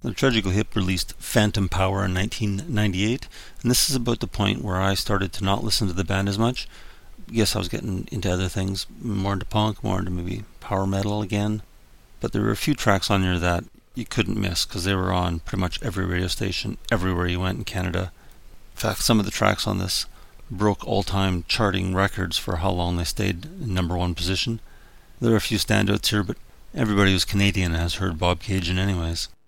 The Tragically Hip released Phantom Power in 1998, and this is about the point where I started to not listen to the band as much. Yes, I was getting into other things, more into punk, more into maybe power metal again. But there were a few tracks on here that you couldn't miss because they were on pretty much every radio station, everywhere you went in Canada. In fact, some of the tracks on this broke all-time charting records for how long they stayed in number one position. There are a few standouts here, but everybody who's Canadian has heard Bob Cajun anyways.